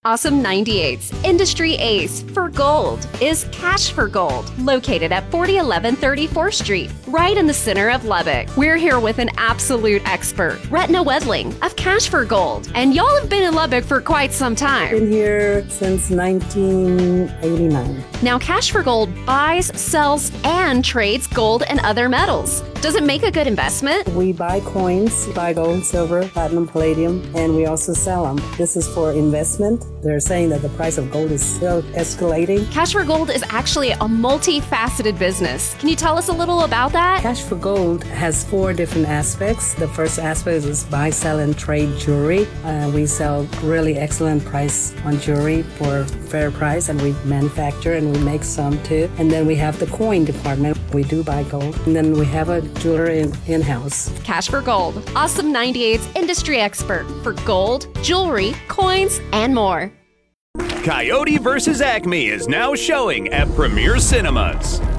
Awesome 98's industry ace for gold is Cash for Gold, located at 4011 34th Street, right in the center of Lubbock. We're here with an absolute expert, Retna Wedling of Cash for Gold, and y'all have been in Lubbock for quite some time. Been here since 1989. Now, Cash for Gold buys, sells, and trades gold and other metals. Does it make a good investment? We buy coins, buy gold, silver, platinum, palladium, and we also sell them. This is for investment. They're saying that the price of gold is still escalating. Cash for Gold is actually a multifaceted business. Can you tell us a little about that? Cash for Gold has 4 different aspects. The first aspect is buy, sell, and trade jewelry. We sell really excellent price on jewelry for fair price, and we manufacture and we make some too. And then we have the coin department. We do buy gold. And then we have a jeweler in-house. Cash for Gold, Awesome 98's industry expert for gold, jewelry, coins, and more. Coyote vs. Acme is now showing at Premier Cinemas.